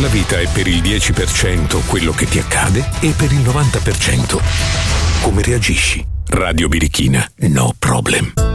La vita è per il 10% quello che ti accade e per il 90% come reagisci. Radio Birichina, no problem.